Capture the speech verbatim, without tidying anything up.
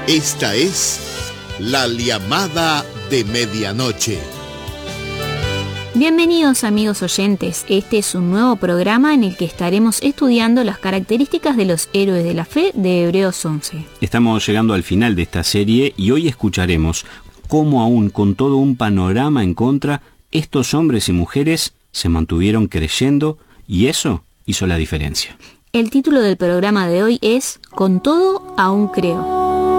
Esta es la llamada de medianoche. Bienvenidos amigos oyentes, este es un nuevo programa en el que estaremos estudiando las características de los héroes de la fe de Hebreos once. Estamos llegando al final de esta serie y hoy escucharemos cómo aún con todo un panorama en contra, estos hombres y mujeres se mantuvieron creyendo y eso hizo la diferencia. El título del programa de hoy es Con todo aún creo.